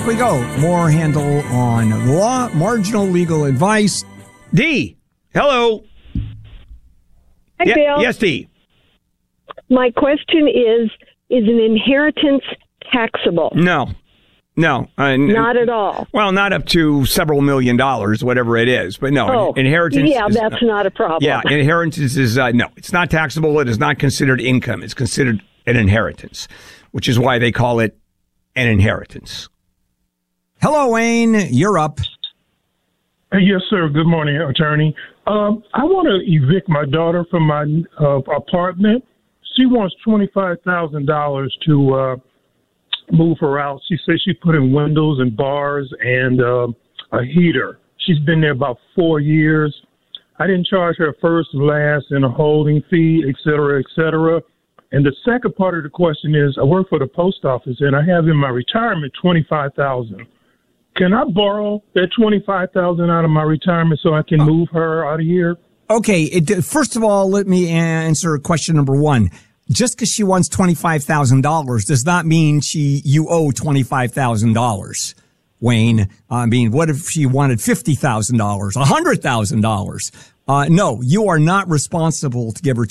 back we go. More handle on law, marginal legal advice. Dee, hello. Hi, Bill. Yes, Dee. My question is an inheritance taxable? No. Not at all. Well, not up to several $1 million, whatever it is. But no, inheritance. Yeah, that's not a problem. Yeah, inheritance is, no, it's not taxable. It is not considered income. It's considered an inheritance, which is why they call it an inheritance. Hello, Wayne. You're up. Yes, sir. Good morning, attorney. I want to evict my daughter from my apartment. She wants $25,000 to move her out. She says she put in windows and bars and a heater. She's been there about 4 years. I didn't charge her first, last, and a holding fee, et cetera, et cetera. And the second part of the question is, I work for the post office, and I have in my retirement $25,000. Can I borrow that $25,000 out of my retirement so I can move her out of here? Okay. First of all, let me answer question number one. Just because she wants $25,000 does not mean you owe $25,000, Wayne. I mean, what if she wanted $50,000, $100,000? No, you are not responsible to give her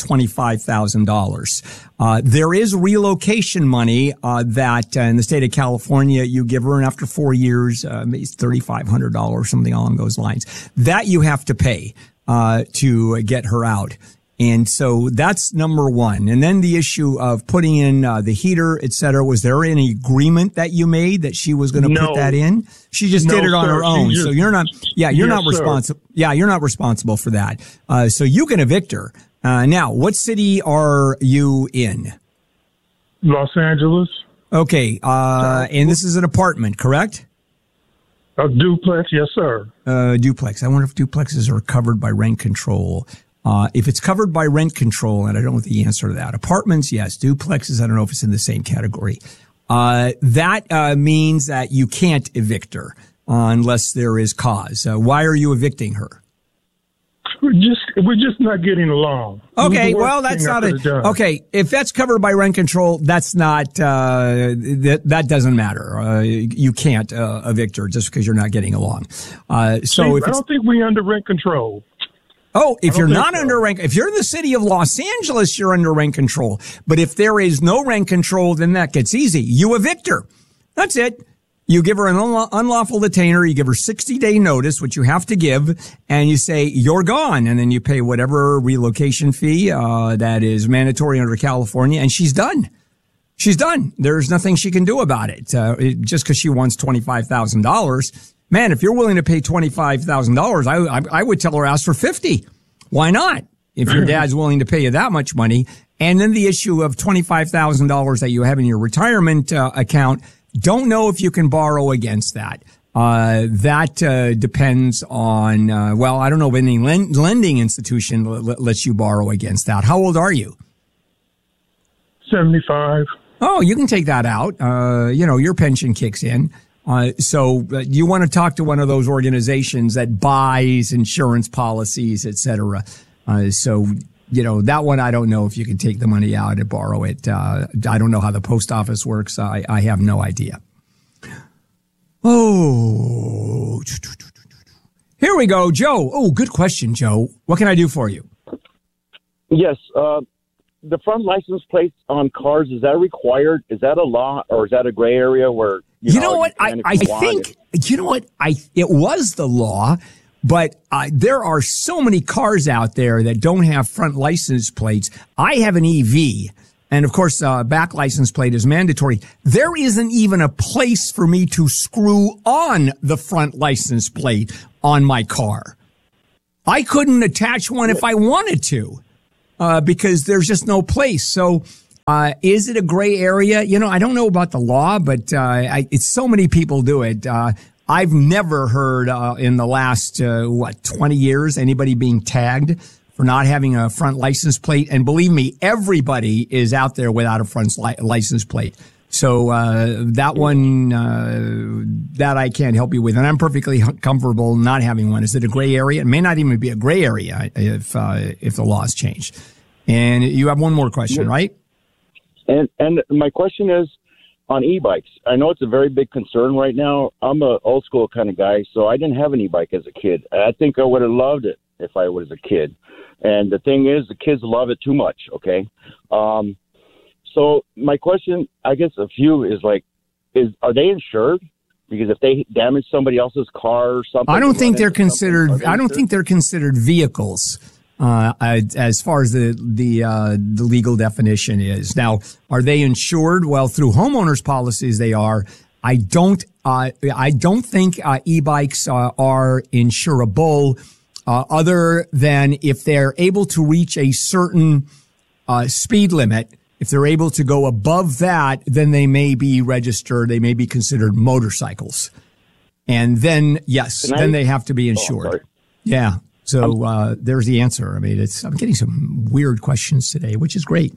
$25,000. There is relocation money that in the state of California you give her, and after 4 years, maybe it's $3,500, something along those lines. That you have to pay to get her out. And so that's number one. And then the issue of putting in the heater, et cetera. Was there any agreement that you made that she was going to put that in? She just did it on her own. So you're not, you're not responsible. Yeah, you're not responsible for that. So you can evict her. Now, what city are you in? Los Angeles. Okay. And this is an apartment, correct? A duplex. Yes, sir. Duplex. I wonder if duplexes are covered by rent control. If it's covered by rent control, and I don't know the answer to that. Apartments, yes. Duplexes, I don't know if it's in the same category. That means that you can't evict her unless there is cause. Why are you evicting her? We're just not getting along. Okay, well, that's not okay. If that's covered by rent control, that's not, that doesn't matter. You can't, evict her just because you're not getting along. I don't think we're under rent control. Oh, if you're not under rent, if you're in the city of Los Angeles, you're under rent control. But if there is no rent control, then that gets easy. You evict her. That's it. You give her an unlawful detainer. You give her 60-day notice, which you have to give, and you say, you're gone. And then you pay whatever relocation fee, that is mandatory under California, and she's done. She's done. There's nothing she can do about it. Just because she wants $25,000. Man, if you're willing to pay $25,000, I would tell her ask for $50,000. Why not? If your dad's willing to pay you that much money. And then the issue of $25,000 that you have in your retirement account, don't know if you can borrow against that. That depends on, I don't know if any lending institution lets you borrow against that. How old are you? 75. Oh, you can take that out. Your pension kicks in. So you want to talk to one of those organizations that buys insurance policies, et cetera. That one, I don't know if you can take the money out and borrow it. I don't know how the post office works. I have no idea. Oh, here we go. Joe. Oh, good question, Joe. What can I do for you? Yes. The front license plates on cars, is that required? Is that a law, or is that a gray area where, it was the law, but there are so many cars out there that don't have front license plates. I have an EV, and of course, back license plate is mandatory. There isn't even a place for me to screw on the front license plate on my car. I couldn't attach one if I wanted to, because there's just no place. So, is it a gray area? I don't know about the law, but it's so many people do it. I've never heard in the last 20 years anybody being tagged for not having a front license plate. And believe me, everybody is out there without a front license plate. So that one that I can't help you with, and I'm perfectly comfortable not having one. Is it a gray area? It may not even be a gray area if the law's changed. And you have one more question, right? And my question is, on e-bikes. I know it's a very big concern right now. I'm an old school kind of guy, so I didn't have an e-bike as a kid. I think I would have loved it if I was a kid. And the thing is, the kids love it too much, okay? So my question, I guess, of you is like, are they insured? Because if they damage somebody else's car or something, I don't think they're considered. I don't think they're considered vehicles. As far as the legal definition is. Now, are they insured? Well, through homeowners policies, they are. I don't think e-bikes are insurable, other than if they're able to reach a certain speed limit. If they're able to go above that, then they may be registered. They may be considered motorcycles, and then yes, then they have to be insured. Yeah. So there's the answer. I mean, I'm getting some weird questions today, which is great.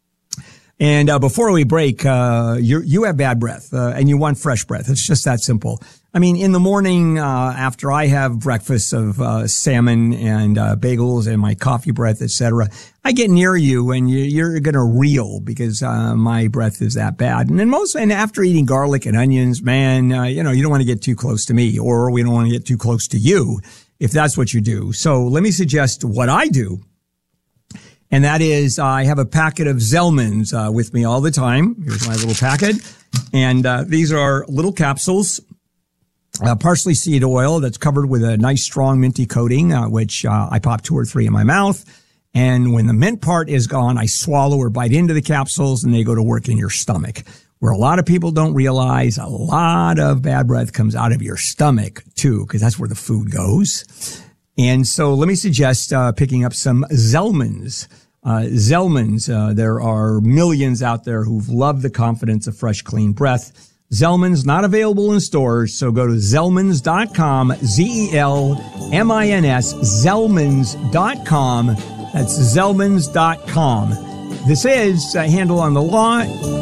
And before we break, you have bad breath, and you want fresh breath. It's just that simple. I mean, in the morning, after I have breakfast of salmon and bagels and my coffee breath, etc., I get near you, and you're going to reel because my breath is that bad. And then and after eating garlic and onions, man, you don't want to get too close to me, or we don't want to get too close to you, if that's what you do. So let me suggest what I do. And that is, I have a packet of Zellmans with me all the time. Here's my little packet. And these are little capsules, parsley seed oil that's covered with a nice, strong, minty coating, which I pop 2 or 3 in my mouth. And when the mint part is gone, I swallow or bite into the capsules, and they go to work in your stomach. Where a lot of people don't realize, a lot of bad breath comes out of your stomach, too, because that's where the food goes. And so let me suggest picking up some Zellmans. Zellmans, there are millions out there who've loved the confidence of fresh, clean breath. Zellmans, not available in stores, so go to Zellmans.com, Zellmins, Zellmans.com. That's Zellmans.com. This is Handle on the Law.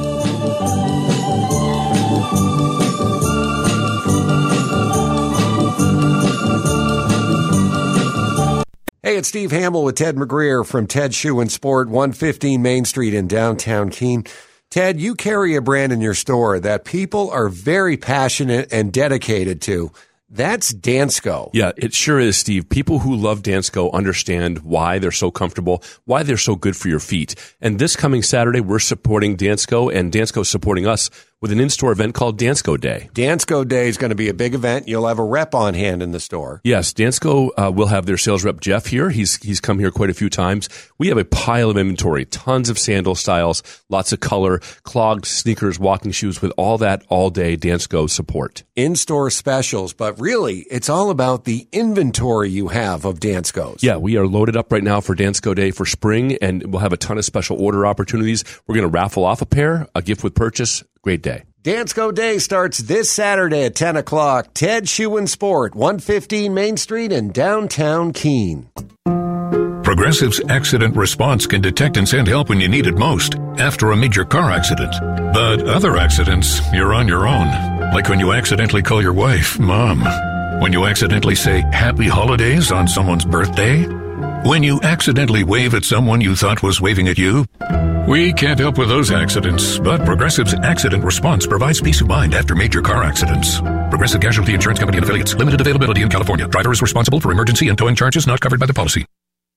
Hey, it's Steve Hamill with Ted McGreer from Ted Shoe and Sport, 115 Main Street in downtown Keene. Ted, you carry a brand in your store that people are very passionate and dedicated to. That's Dansko. Yeah, it sure is, Steve. People who love Dansko understand why they're so comfortable, why they're so good for your feet. And this coming Saturday, we're supporting Dansko, and Dansko's supporting us with an in-store event called Dansko Day. Dansko Day is going to be a big event. You'll have a rep on hand in the store. Yes, Dansko will have their sales rep, Jeff, here. He's come here quite a few times. We have a pile of inventory, tons of sandal styles, lots of color, clogged sneakers, walking shoes, with all that all-day Dansko support. In-store specials, but really, it's all about the inventory you have of Danskos. Yeah, we are loaded up right now for Dansko Day for spring, and we'll have a ton of special order opportunities. We're going to raffle off a pair, a gift with purchase. Great day. Dansko Day starts this Saturday at 10 o'clock. Ted Shoe and Sport, 115 Main Street in downtown Keene. Progressive's accident response can detect and send help when you need it most after a major car accident. But other accidents, you're on your own. Like when you accidentally call your wife Mom. When you accidentally say Happy Holidays on someone's birthday. When you accidentally wave at someone you thought was waving at you. We can't help with those accidents, but Progressive's accident response provides peace of mind after major car accidents. Progressive Casualty Insurance Company and Affiliates. Limited availability in California. Driver is responsible for emergency and towing charges not covered by the policy.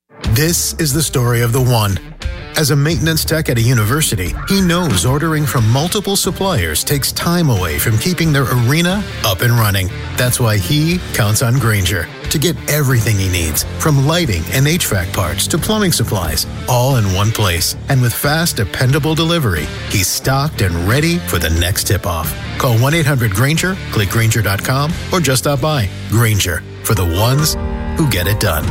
This is the story of the one. As a maintenance tech at a university, he knows ordering from multiple suppliers takes time away from keeping their arena up and running. That's why he counts on Grainger to get everything he needs, from lighting and HVAC parts to plumbing supplies, all in one place. And with fast, dependable delivery, he's stocked and ready for the next tip-off. Call 1-800-GRAINGER, click Grainger.com, or just stop by. Grainger, for the ones who get it done.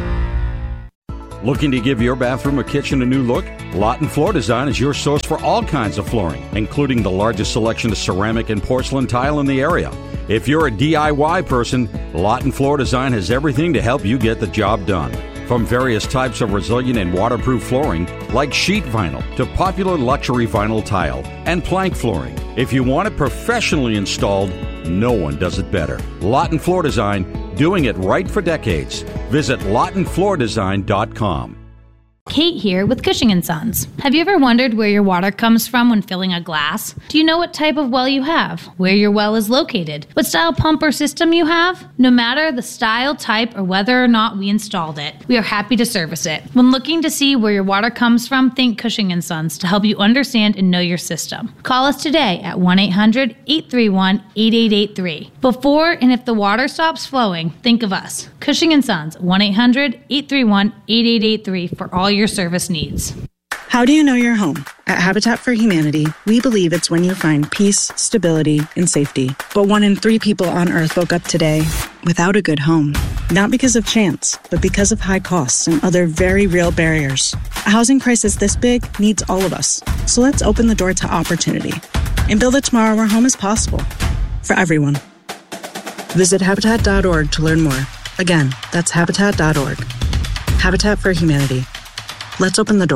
Looking to give your bathroom or kitchen a new look? Lawton Floor Design is your source for all kinds of flooring, including the largest selection of ceramic and porcelain tile in the area. If you're a DIY person, Lawton Floor Design has everything to help you get the job done. From various types of resilient and waterproof flooring, like sheet vinyl, to popular luxury vinyl tile and plank flooring. If you want it professionally installed, no one does it better. Lawton Floor Design, doing it right for decades. Visit LawtonFloorDesign.com. Kate here with Cushing & Sons. Have you ever wondered where your water comes from when filling a glass? Do you know what type of well you have? Where your well is located? What style pump or system you have? No matter the style, type, or whether or not we installed it, we are happy to service it. When looking to see where your water comes from, think Cushing & Sons to help you understand and know your system. Call us today at 1-800-831-8883. Before and if the water stops flowing, think of us. Cushing & Sons, 1-800-831-8883 for all your service needs. How do you know your home? At Habitat for Humanity, we believe it's when you find peace, stability, and safety. But 1 in 3 people on Earth woke up today without a good home. Not because of chance, but because of high costs and other very real barriers. A housing crisis this big needs all of us. So let's open the door to opportunity and build a tomorrow where home is possible for everyone. Visit Habitat.org to learn more. Again, that's Habitat.org. Habitat for Humanity. Let's open the door.